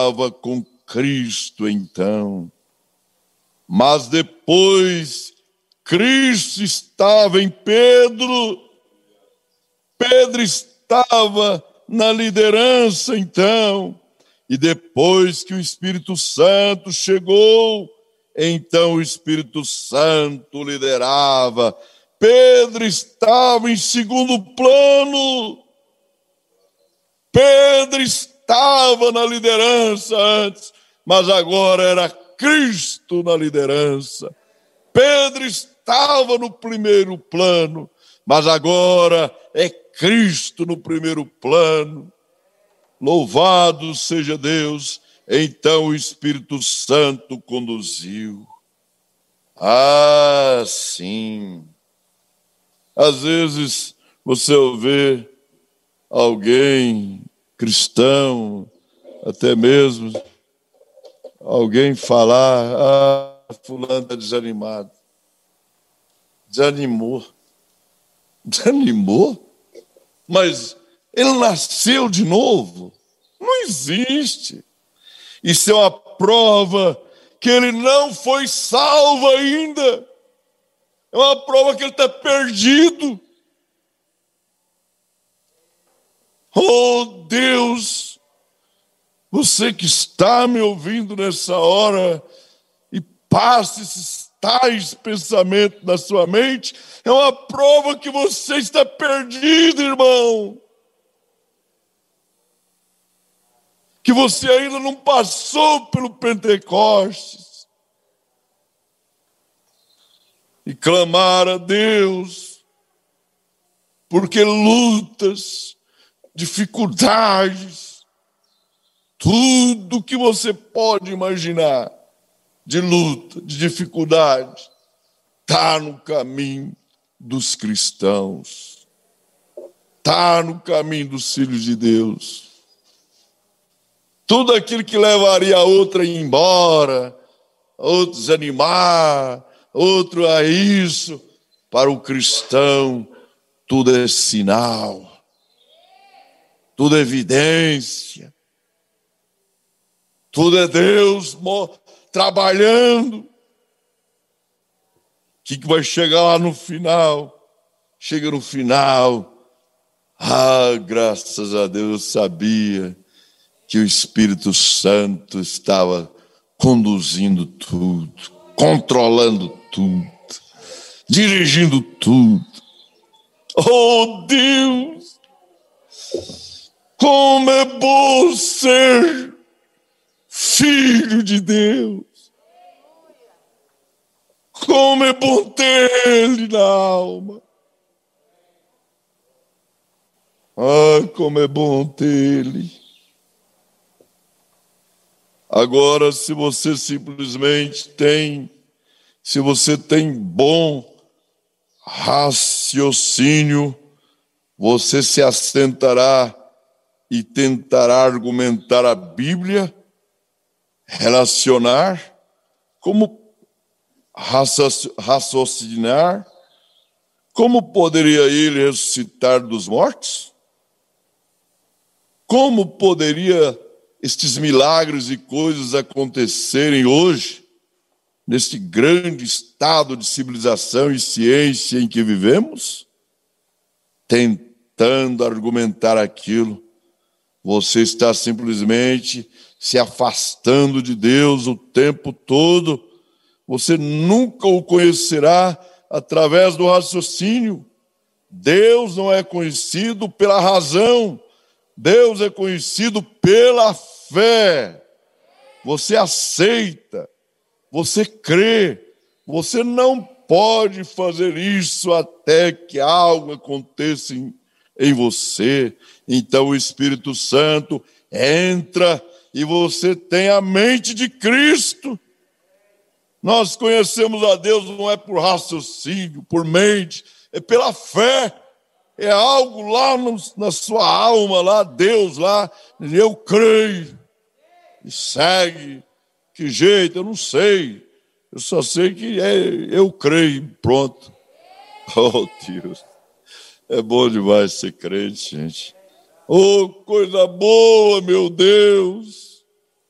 estava com Cristo então. Mas depois Cristo estava em Pedro. Pedro estava na liderança então. E depois que o Espírito Santo chegou, então o Espírito Santo liderava. Pedro estava em segundo plano. Pedro estava na liderança antes, mas agora era Cristo na liderança. Pedro estava no primeiro plano, mas agora é Cristo no primeiro plano. Louvado seja Deus. Então o Espírito Santo conduziu. Ah, sim. Às vezes você ouve alguém cristão, até mesmo alguém falar: fulano está desanimado. Desanimou. Mas ele nasceu de novo? Não existe. Isso é uma prova que ele não foi salvo ainda. É uma prova que ele está perdido. Oh Deus, você que está me ouvindo nessa hora e passa esses tais pensamentos na sua mente, é uma prova que você está perdido, irmão. Que você ainda não passou pelo Pentecostes. E clamar a Deus, porque lutas, dificuldades, tudo que você pode imaginar de luta, de dificuldade, está no caminho dos cristãos, está no caminho dos filhos de Deus. Tudo aquilo que levaria a outro a ir embora, a outro desanimar, outro a isso, para o cristão tudo é sinal, tudo é evidência, tudo é Deus trabalhando. O que vai chegar lá no final? Chega no final, graças a Deus eu sabia que o Espírito Santo estava conduzindo tudo, controlando tudo, dirigindo tudo. Oh Deus, como é bom ser filho de Deus. Como é bom ter Ele na alma. Como é bom ter Ele. Agora, se você tem bom raciocínio, você se assentará e tentará argumentar a Bíblia, relacionar, como raciocinar, como poderia Ele ressuscitar dos mortos? Como poderia estes milagres e coisas acontecerem hoje, neste grande estado de civilização e ciência em que vivemos? Tentando argumentar aquilo, você está simplesmente se afastando de Deus o tempo todo. Você nunca o conhecerá através do raciocínio. Deus não é conhecido pela razão, Deus é conhecido pela fé. Você aceita, você crê, você não pode fazer isso até que algo aconteça em você. Então o Espírito Santo entra e você tem a mente de Cristo. Nós conhecemos a Deus não é por raciocínio, por mente, é pela fé. É algo lá na sua alma, lá, Deus lá, eu creio. E segue. Que jeito? Eu não sei. Eu só sei que eu creio, pronto. Oh, Deus. É bom demais ser crente, gente. Oh, coisa boa, meu Deus.